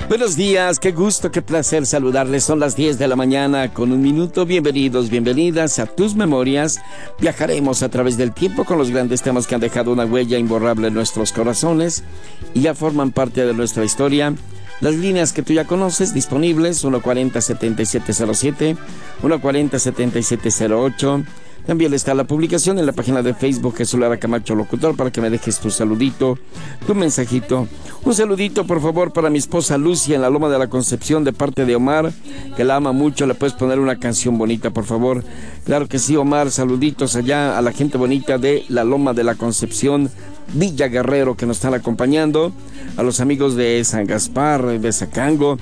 Buenos días, qué gusto, qué placer saludarles. Son las 10 de la mañana con un minuto. Bienvenidos, bienvenidas a Tus Memorias. Viajaremos a través del tiempo con los grandes temas que han dejado una huella imborrable en nuestros corazones y ya forman parte de nuestra historia. Las líneas que tú ya conoces disponibles: 140-7707, 140-7708. También está la publicación en la página de Facebook Jesús Lara Camacho Locutor para que me dejes tu saludito, tu mensajito. Un saludito, por favor, para mi esposa Lucia en la Loma de la Concepción de parte de Omar, que la ama mucho. Le puedes poner una canción bonita, por favor. Claro que sí, Omar. Saluditos allá a la gente bonita de la Loma de la Concepción, Villa Guerrero, que nos están acompañando. A los amigos de San Gaspar, de Zacango.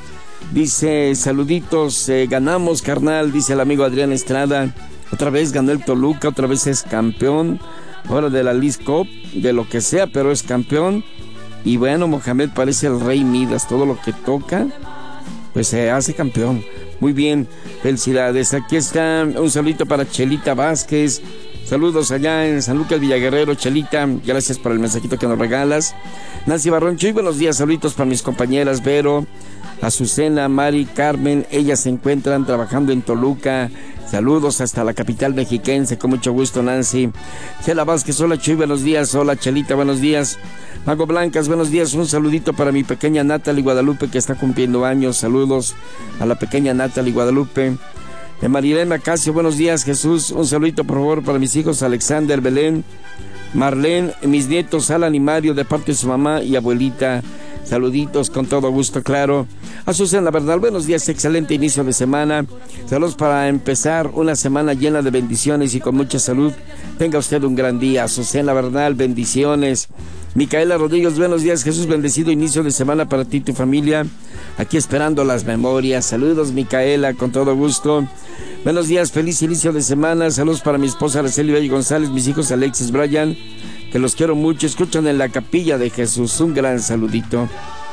Dice, saluditos, ganamos, carnal, dice el amigo Adrián Estrada. Otra vez ganó el Toluca, otra vez es campeón, ahora de la Leagues Cup, de lo que sea, pero es campeón. Y bueno, Mohamed parece el rey Midas, todo lo que toca, pues se hace campeón. Muy bien, felicidades. Aquí está un saludito para Chelita Vázquez. Saludos allá en San Lucas Villaguerrero, Chelita, gracias por el mensajito que nos regalas. Nancy Barroncho, y buenos días, saluditos para mis compañeras Vero, Azucena, Mari, Carmen. Ellas se encuentran trabajando en Toluca. Saludos hasta la capital mexiquense, con mucho gusto, Nancy. Chela Vázquez, hola Chuy, buenos días. Hola Chelita, buenos días. Mago Blancas, buenos días. Un saludito para mi pequeña Natalie Guadalupe, que está cumpliendo años. Saludos a la pequeña Natalie Guadalupe. Marilena Casio, buenos días, Jesús. Un saludito, por favor, para mis hijos Alexander, Belén, Marlene, mis nietos Alan y Mario, de parte de su mamá y abuelita. Saluditos con todo gusto, claro. A Susana Bernal, buenos días, excelente inicio de semana. Saludos para empezar una semana llena de bendiciones y con mucha salud. Tenga usted un gran día. Susana Bernal, bendiciones. Micaela Rodríguez, buenos días, Jesús, bendecido inicio de semana para ti y tu familia. Aquí esperando las memorias. Saludos, Micaela, con todo gusto. Buenos días, feliz inicio de semana. Saludos para mi esposa Araceli Valle González, mis hijos Alexis, Brian, que los quiero mucho. Escuchan en la Capilla de Jesús. Un gran saludito.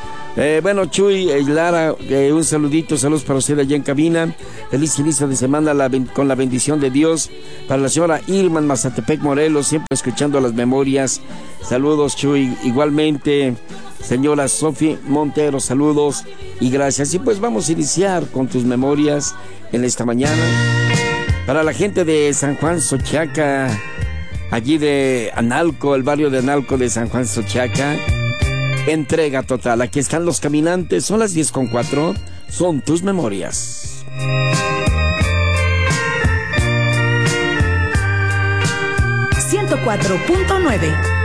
Bueno, Chuy, Lara, un saludito, saludos para usted allá en cabina. Feliz inicio de semana con la bendición de Dios. Para la señora Irma en Mazatepec, Morelos, siempre escuchando las memorias. Saludos, Chuy. Igualmente, señora Sofi Montero, saludos y gracias. Y pues vamos a iniciar con tus memorias en esta mañana. Para la gente de San Juan Xochiaca, allí de Analco, el barrio de Analco de San Juan Xochiaca. Entrega total. Aquí están los caminantes. Son las 10:04. Son tus memorias. ...104.9